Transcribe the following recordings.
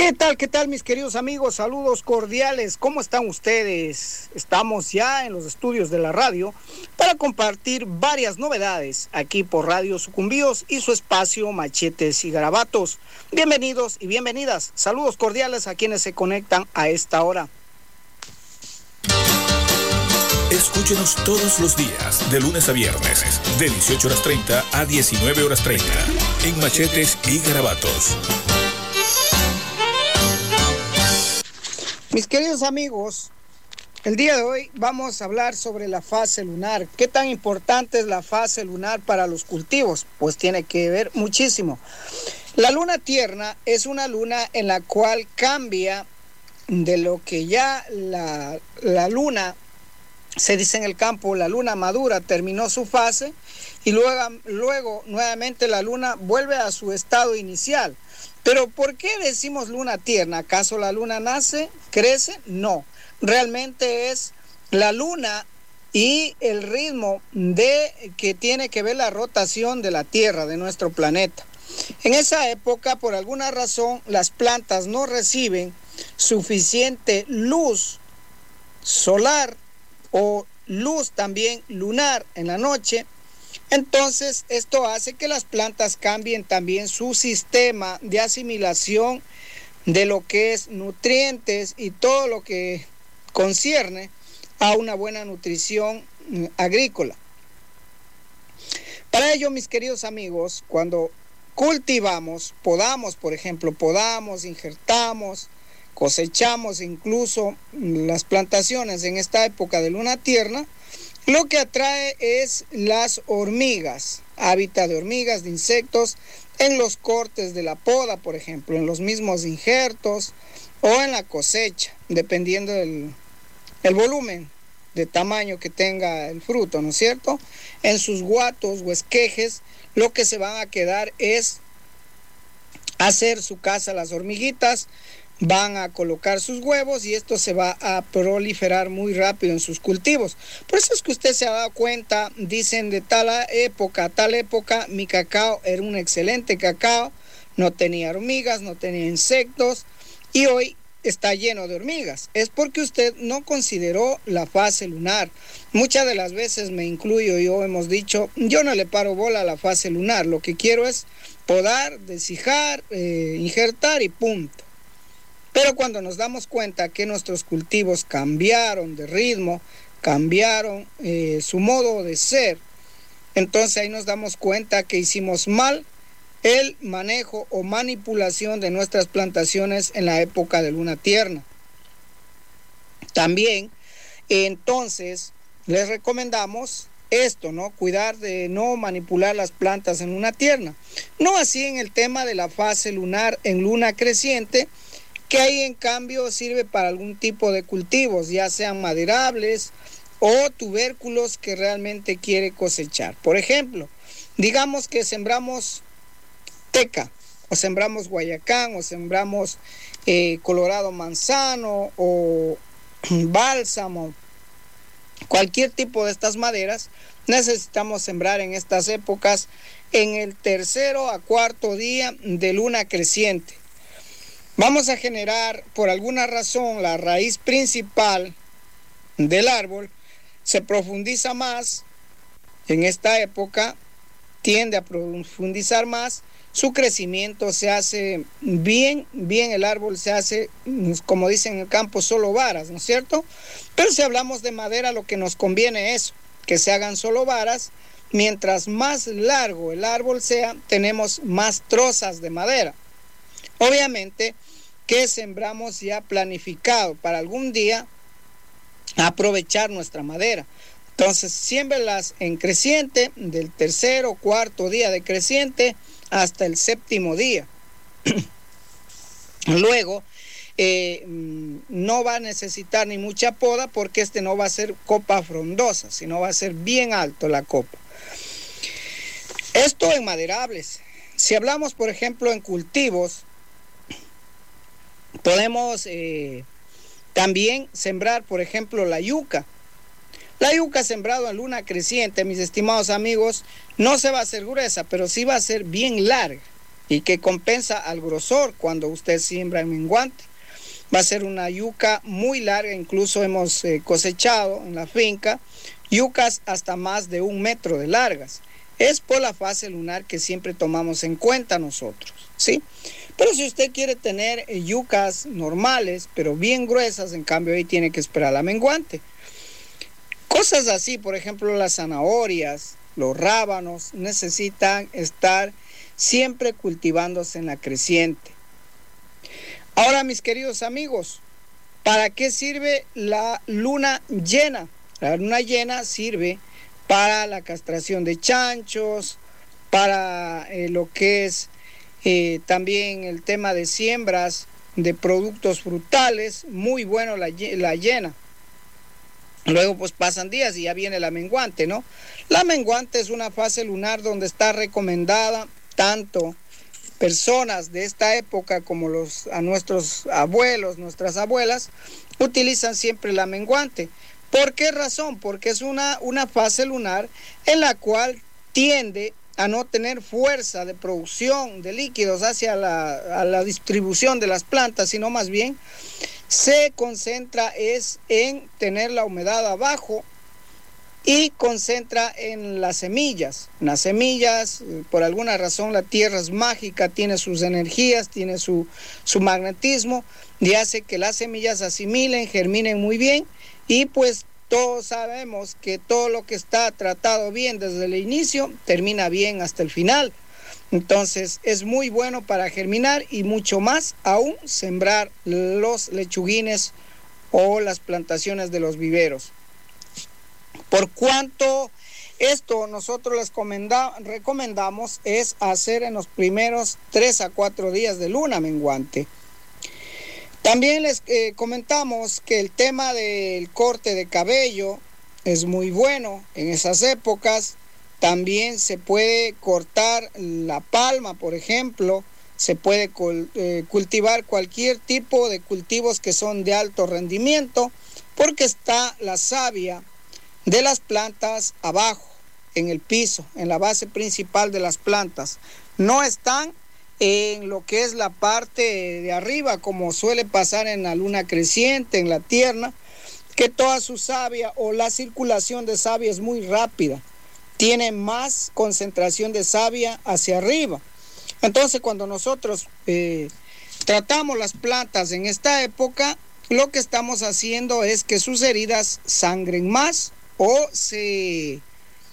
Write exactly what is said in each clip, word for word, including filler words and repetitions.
¿Qué tal, qué tal, mis queridos amigos? Saludos cordiales. ¿Cómo están ustedes? Estamos ya en los estudios de la radio para compartir varias novedades aquí por Radio Sucumbíos y su espacio Machetes y Garabatos. Bienvenidos y bienvenidas. Saludos cordiales a quienes se conectan a esta hora. Escúchenos todos los días, de lunes a viernes, de dieciocho horas treinta a diecinueve horas treinta, en Machetes y Garabatos. Mis queridos amigos, el día de hoy vamos a hablar sobre la fase lunar. ¿Qué tan importante es la fase lunar para los cultivos? Pues tiene que ver muchísimo. La luna tierna es una luna en la cual cambia de lo que ya la, la luna, se dice en el campo, la luna madura, terminó su fase y luego, luego nuevamente la luna vuelve a su estado inicial. Pero ¿por qué decimos luna tierna? ¿Acaso la luna nace, crece? No, realmente es la luna y el ritmo de que tiene que ver la rotación de la Tierra, de nuestro planeta. En esa época, por alguna razón, las plantas no reciben suficiente luz solar o luz también lunar en la noche. Entonces, esto hace que las plantas cambien también su sistema de asimilación de lo que es nutrientes y todo lo que concierne a una buena nutrición agrícola. Para ello, mis queridos amigos, cuando cultivamos, podamos, por ejemplo, podamos, injertamos, cosechamos incluso las plantaciones en esta época de luna tierna, lo que atrae es las hormigas, hábitat de hormigas, de insectos, en los cortes de la poda, por ejemplo, en los mismos injertos o en la cosecha, dependiendo del el volumen de tamaño que tenga el fruto, ¿no es cierto? En sus guatos o esquejes, lo que se van a quedar es hacer su casa las hormiguitas, van a colocar sus huevos y esto se va a proliferar muy rápido en sus cultivos. Por eso es que usted se ha dado cuenta, dicen de tal época a tal época, mi cacao era un excelente cacao, no tenía hormigas, no tenía insectos y hoy está lleno de hormigas. Es porque usted no consideró la fase lunar. Muchas de las veces, me incluyo yo, hemos dicho, yo no le paro bola a la fase lunar, lo que quiero es podar, deshijar, eh, injertar y punto. Pero cuando nos damos cuenta que nuestros cultivos cambiaron de ritmo, cambiaron eh, su modo de ser, entonces ahí nos damos cuenta que hicimos mal el manejo o manipulación de nuestras plantaciones en la época de luna tierna. También, entonces, les recomendamos esto, ¿no? Cuidar de no manipular las plantas en luna tierna. No así en el tema de la fase lunar en luna creciente, que ahí en cambio sirve para algún tipo de cultivos, ya sean maderables o tubérculos que realmente quiere cosechar. Por ejemplo, digamos que sembramos teca, o sembramos guayacán, o sembramos eh, colorado manzano, o bálsamo, cualquier tipo de estas maderas, necesitamos sembrar en estas épocas en el tercero a cuarto día de luna creciente. Vamos a generar, por alguna razón, la raíz principal del árbol se profundiza más en esta época, tiende a profundizar más, su crecimiento se hace bien, bien el árbol se hace, como dicen en el campo, solo varas, ¿no es cierto? Pero si hablamos de madera, lo que nos conviene es que se hagan solo varas. Mientras más largo el árbol sea, tenemos más trozas de madera. Obviamente que sembramos ya planificado para algún día aprovechar nuestra madera. Entonces, siémbralas en creciente, del tercero, cuarto día de creciente hasta el séptimo día. Luego, eh, no va a necesitar ni mucha poda porque este no va a ser copa frondosa, sino va a ser bien alto la copa. Esto en maderables. Si hablamos, por ejemplo, en cultivos, podemos eh, también sembrar, por ejemplo, la yuca. La yuca sembrado en luna creciente, mis estimados amigos, no se va a hacer gruesa, pero sí va a ser bien larga. y que compensa al grosor cuando usted siembra en menguante. Va a ser una yuca muy larga, incluso hemos eh, cosechado en la finca yucas hasta más de un metro de largas. Es por la fase lunar que siempre tomamos en cuenta nosotros, ¿sí? Pero si usted quiere tener eh, yucas normales, pero bien gruesas, en cambio ahí tiene que esperar la menguante. Cosas así, por ejemplo, las zanahorias, los rábanos, necesitan estar siempre cultivándose en la creciente. Ahora, mis queridos amigos, ¿para qué sirve la luna llena? La luna llena sirve para la castración de chanchos, para eh, lo que es eh, también el tema de siembras de productos frutales. Muy bueno la, la llena. Luego pues pasan días y ya viene la menguante, ¿no? La menguante es una fase lunar donde está recomendada tanto personas de esta época como los, a nuestros abuelos, nuestras abuelas, utilizan siempre la menguante. ¿Por qué razón? Porque es una, una fase lunar en la cual tiende a no tener fuerza de producción de líquidos hacia la, a la distribución de las plantas, sino más bien se concentra es en tener la humedad abajo y concentra en las semillas. En las semillas, por alguna razón, la tierra es mágica, tiene sus energías, tiene su, su magnetismo y hace que las semillas asimilen, germinen muy bien y pues todos sabemos que todo lo que está tratado bien desde el inicio termina bien hasta el final. Entonces es muy bueno para germinar y mucho más aún sembrar los lechuguines o las plantaciones de los viveros. Por cuanto esto nosotros les recomendamos es hacer en los primeros tres a cuatro días de luna menguante. También les eh, comentamos que el tema del corte de cabello es muy bueno en esas épocas. También se puede cortar la palma, por ejemplo, se puede eh, cultivar cualquier tipo de cultivos que son de alto rendimiento, porque está la savia de las plantas abajo, en el piso, en la base principal de las plantas. No están en lo que es la parte de arriba, como suele pasar en la luna creciente, en la tierna, que toda su savia o la circulación de savia es muy rápida. Tiene más concentración de savia hacia arriba. Entonces, cuando nosotros eh, tratamos las plantas en esta época, lo que estamos haciendo es que sus heridas sangren más o se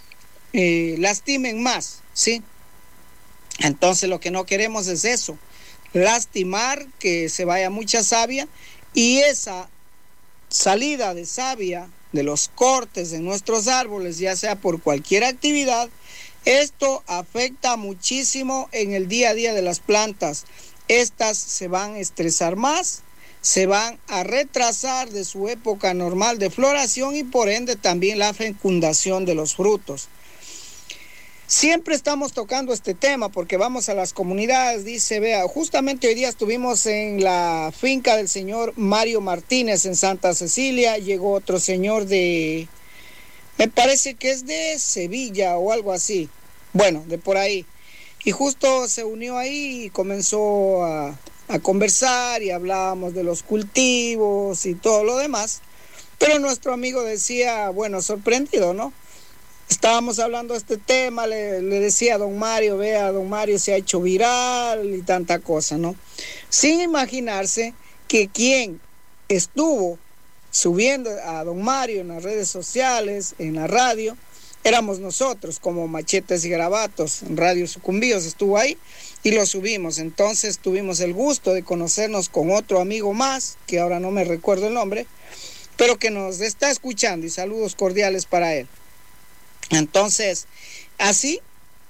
eh, lastimen más, ¿sí? Entonces, lo que no queremos es eso, lastimar, que se vaya mucha savia, y esa salida de savia de los cortes de nuestros árboles, ya sea por cualquier actividad, esto afecta muchísimo en el día a día de las plantas. Estas se van a estresar más, se van a retrasar de su época normal de floración y por ende también la fecundación de los frutos. Siempre estamos tocando este tema porque vamos a las comunidades, dice, vea, justamente hoy día estuvimos en la finca del señor Mario Martínez en Santa Cecilia, llegó otro señor de, me parece que es de Sevilla o algo así, bueno, de por ahí, y justo se unió ahí y comenzó a, a conversar y hablábamos de los cultivos y todo lo demás, pero nuestro amigo decía, bueno, sorprendido, ¿no? Estábamos hablando de este tema, le, le decía a don Mario, vea, don Mario se ha hecho viral y tanta cosa, ¿no? Sin imaginarse que quien estuvo subiendo a don Mario en las redes sociales, en la radio, éramos nosotros, como Machetes y Garabatos, en Radio Sucumbíos estuvo ahí y lo subimos. Entonces tuvimos el gusto de conocernos con otro amigo más, que ahora no me recuerdo el nombre, pero que nos está escuchando y saludos cordiales para él. Entonces, así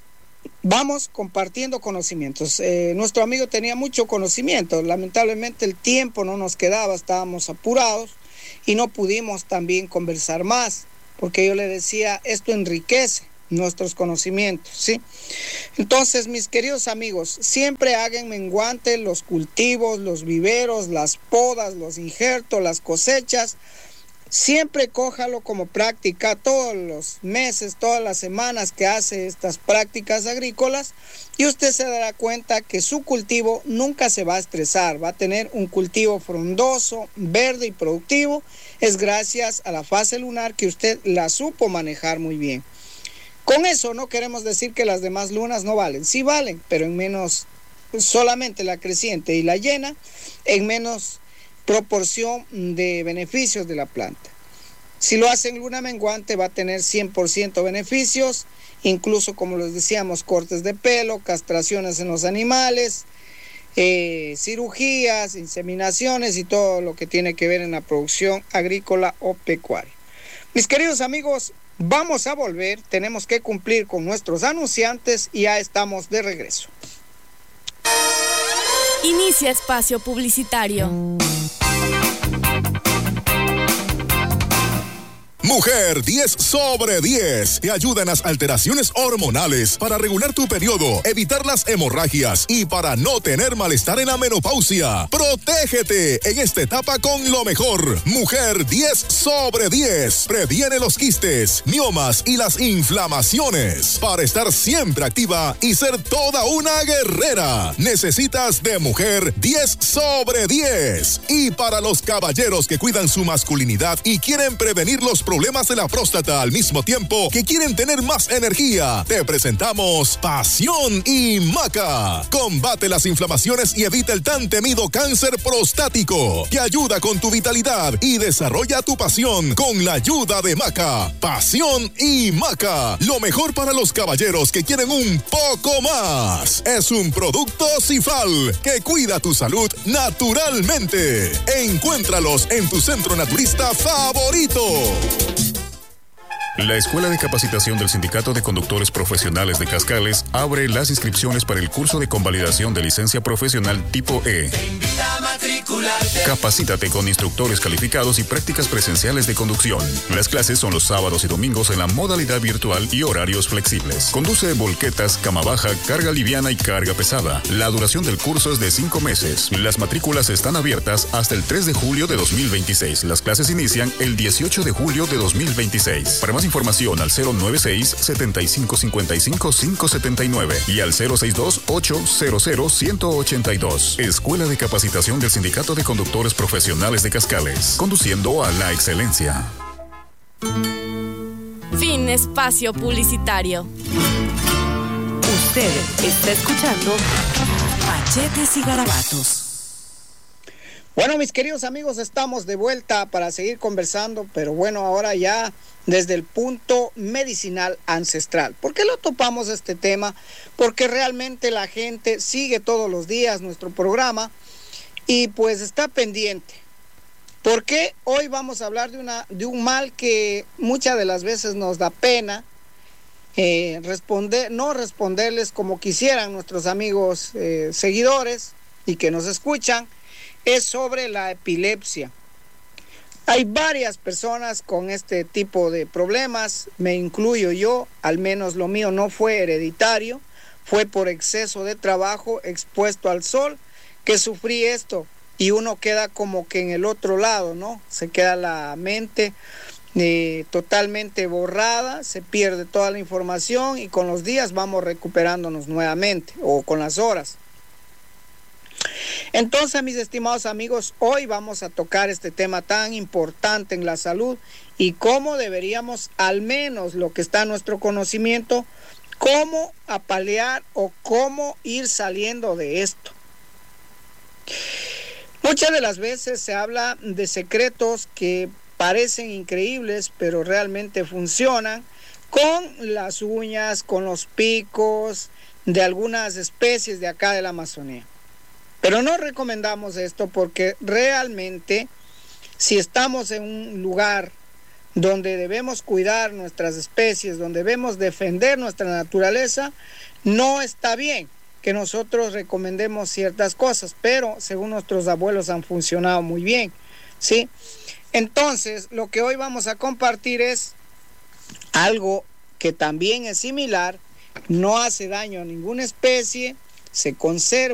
vamos compartiendo conocimientos. Eh, nuestro amigo tenía mucho conocimiento, lamentablemente el tiempo no nos quedaba, estábamos apurados y no pudimos también conversar más, porque yo le decía, esto enriquece nuestros conocimientos, ¿sí? Entonces, mis queridos amigos, siempre hagan menguante los cultivos, los viveros, las podas, los injertos, las cosechas, Siempre cójalo como práctica todos los meses, todas las semanas que hace estas prácticas agrícolas, y usted se dará cuenta que su cultivo nunca se va a estresar, va a tener un cultivo frondoso, verde y productivo. Es gracias a la fase lunar que usted la supo manejar muy bien. Con eso no queremos decir que las demás lunas no valen, sí valen, pero en menos, solamente la creciente y la llena, en menos proporción de beneficios de la planta. Si lo hace en luna menguante va a tener cien por ciento beneficios, incluso como les decíamos, cortes de pelo, castraciones en los animales, eh, cirugías, inseminaciones y todo lo que tiene que ver en la producción agrícola o pecuaria. Mis queridos amigos, vamos a volver, tenemos que cumplir con nuestros anunciantes y ya estamos de regreso. Inicia espacio publicitario. Mujer diez sobre diez te ayuda en las alteraciones hormonales para regular tu periodo, evitar las hemorragias y para no tener malestar en la menopausia. Protégete en esta etapa con lo mejor. Mujer diez sobre diez previene los quistes, miomas y las inflamaciones para estar siempre activa y ser toda una guerrera. Necesitas de Mujer diez sobre diez. Y para los caballeros que cuidan su masculinidad y quieren prevenir los problemas problemas de la próstata al mismo tiempo que quieren tener más energía, te presentamos Pasión y Maca. Combate las inflamaciones y evita el tan temido cáncer prostático. Te ayuda con tu vitalidad y desarrolla tu pasión con la ayuda de Maca. Pasión y Maca, lo mejor para los caballeros que quieren un poco más. Es un producto Cifal que cuida tu salud naturalmente. Encuéntralos en tu centro naturista favorito. La Escuela de Capacitación del Sindicato de Conductores Profesionales de Cascales abre las inscripciones para el curso de convalidación de licencia profesional tipo E. Capacítate con instructores calificados y prácticas presenciales de conducción. Las clases son los sábados y domingos en la modalidad virtual y horarios flexibles. Conduce volquetas, cama baja, carga liviana y carga pesada. La duración del curso es de cinco meses. Las matrículas están abiertas hasta el tres de julio de dos mil veintiséis. Las clases inician el dieciocho de julio de dos mil veintiséis. Para más información al cero nueve seis, siete cinco cinco cinco, cinco siete nueve y al cero seis dos, ocho cero cero, uno ocho dos. Escuela de Capacitación del Sindicato de Conductores Profesionales de Cascales. Conduciendo a la excelencia. Fin espacio publicitario. Usted está escuchando Machetes y Garabatos. Bueno, mis queridos amigos, estamos de vuelta para seguir conversando, pero bueno, ahora ya desde el punto medicinal ancestral. ¿Por qué lo topamos este tema? Porque realmente la gente sigue todos los días nuestro programa y pues está pendiente. Porque hoy vamos a hablar de, una, de un mal que muchas de las veces nos da pena eh, responder, no responderles como quisieran nuestros amigos eh, seguidores y que nos escuchan. Es sobre la epilepsia. Hay varias personas con este tipo de problemas, me incluyo yo, al menos lo mío no fue hereditario, fue por exceso de trabajo expuesto al sol que sufrí esto, y uno queda como que en el otro lado, ¿no? Se queda la mente eh, totalmente borrada, se pierde toda la información y con los días vamos recuperándonos nuevamente, o con las horas. Entonces, mis estimados amigos, hoy vamos a tocar este tema tan importante en la salud y cómo deberíamos, al menos lo que está en nuestro conocimiento, cómo apalear o cómo ir saliendo de esto. Muchas de las veces se habla de secretos que parecen increíbles, pero realmente funcionan, con las uñas, con los picos de algunas especies de acá de la Amazonía. Pero no recomendamos esto porque realmente si estamos en un lugar donde debemos cuidar nuestras especies, donde debemos defender nuestra naturaleza, no está bien que nosotros recomendemos ciertas cosas, pero según nuestros abuelos han funcionado muy bien, ¿sí? Entonces, lo que hoy vamos a compartir es algo que también es similar, no hace daño a ninguna especie, se conserva